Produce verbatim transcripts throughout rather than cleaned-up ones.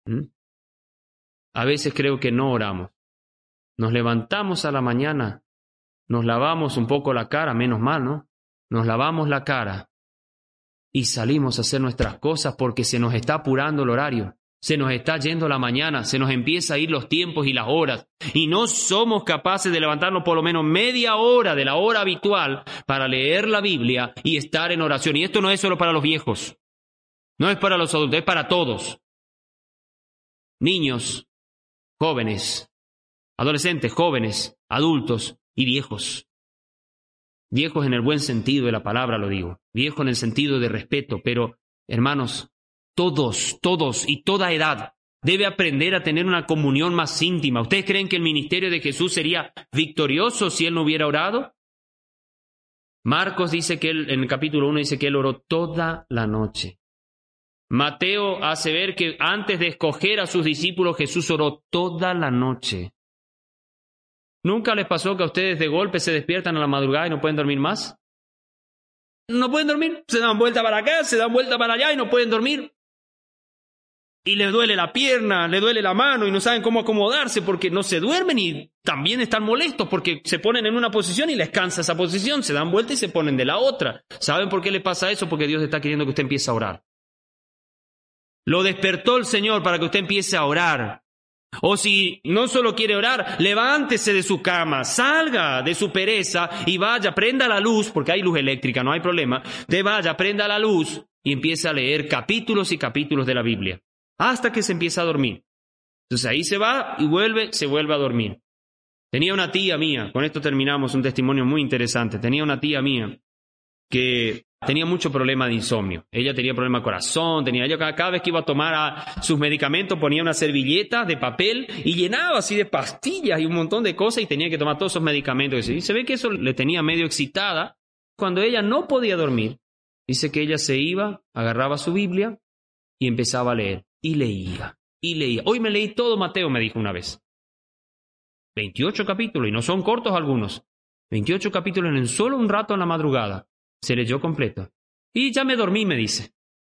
¿Mm? A veces creo que no oramos. Nos levantamos a la mañana, nos lavamos un poco la cara, menos mal, ¿no? Nos lavamos la cara y salimos a hacer nuestras cosas porque se nos está apurando el horario. Se nos está yendo la mañana, se nos empieza a ir los tiempos y las horas, y no somos capaces de levantarnos por lo menos media hora de la hora habitual para leer la Biblia y estar en oración. Y esto no es solo para los viejos, no es para los adultos, es para todos. Niños, jóvenes, adolescentes, jóvenes, adultos y viejos. Viejos en el buen sentido de la palabra, lo digo. Viejos en el sentido de respeto, pero, hermanos, todos, todos y toda edad debe aprender a tener una comunión más íntima. ¿Ustedes creen que el ministerio de Jesús sería victorioso si Él no hubiera orado? Marcos dice que Él, en el capítulo uno dice que Él oró toda la noche. Mateo hace ver que antes de escoger a sus discípulos, Jesús oró toda la noche. ¿Nunca les pasó que a ustedes de golpe se despiertan a la madrugada y no pueden dormir más? No pueden dormir, se dan vuelta para acá, se dan vuelta para allá y no pueden dormir. Y les duele la pierna, les duele la mano y no saben cómo acomodarse porque no se duermen y también están molestos porque se ponen en una posición y les cansa esa posición, se dan vuelta y se ponen de la otra. ¿Saben por qué le pasa eso? Porque Dios está queriendo que usted empiece a orar. Lo despertó el Señor para que usted empiece a orar. O si no solo quiere orar, levántese de su cama, salga de su pereza y vaya, prenda la luz, porque hay luz eléctrica, no hay problema. De vaya, prenda la luz y empiece a leer capítulos y capítulos de la Biblia, hasta que se empieza a dormir. Entonces ahí se va y vuelve, se vuelve a dormir. Tenía una tía mía, con esto terminamos, un testimonio muy interesante. Tenía una tía mía que tenía mucho problema de insomnio. Ella tenía problema de corazón, tenía, ella cada, cada vez que iba a tomar a sus medicamentos ponía una servilleta de papel y llenaba así de pastillas y un montón de cosas y tenía que tomar todos esos medicamentos. Y se ve que eso le tenía medio excitada. Cuando ella no podía dormir, dice que ella se iba, agarraba su Biblia y empezaba a leer. Y leía, y leía. Hoy me leí todo Mateo, me dijo una vez. veintiocho capítulos, y no son cortos algunos. veintiocho capítulos en solo un rato en la madrugada. Se leyó completo. Y ya me dormí, me dice.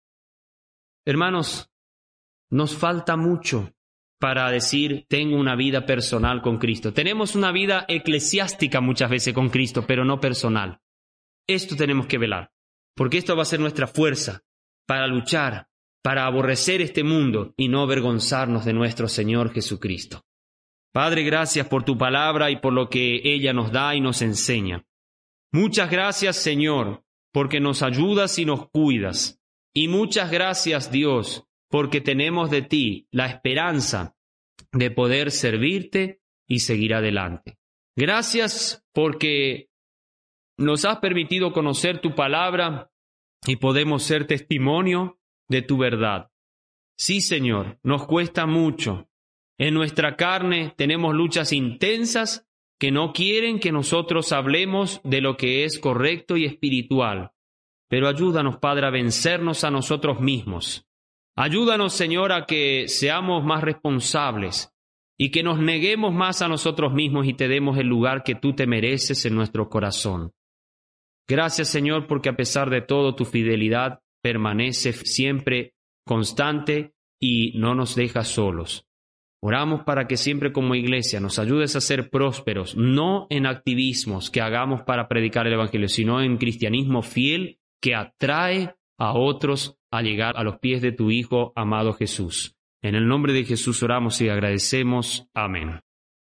Hermanos, nos falta mucho para decir, tengo una vida personal con Cristo. Tenemos una vida eclesiástica muchas veces con Cristo, pero no personal. Esto tenemos que velar, porque esto va a ser nuestra fuerza para luchar, para aborrecer este mundo y no avergonzarnos de nuestro Señor Jesucristo. Padre, gracias por tu palabra y por lo que ella nos da y nos enseña. Muchas gracias, Señor, porque nos ayudas y nos cuidas. Y muchas gracias, Dios, porque tenemos de ti la esperanza de poder servirte y seguir adelante. Gracias porque nos has permitido conocer tu palabra y podemos ser testimonio de tu verdad. Sí, Señor, nos cuesta mucho. En nuestra carne tenemos luchas intensas que no quieren que nosotros hablemos de lo que es correcto y espiritual. Pero ayúdanos, Padre, a vencernos a nosotros mismos. Ayúdanos, Señor, a que seamos más responsables y que nos neguemos más a nosotros mismos y te demos el lugar que tú te mereces en nuestro corazón. Gracias, Señor, porque a pesar de todo tu fidelidad permanece siempre constante y no nos dejas solos. Oramos para que siempre como iglesia nos ayudes a ser prósperos, no en activismos que hagamos para predicar el Evangelio, sino en cristianismo fiel que atrae a otros a llegar a los pies de tu Hijo amado Jesús. En el nombre de Jesús oramos y agradecemos. Amén.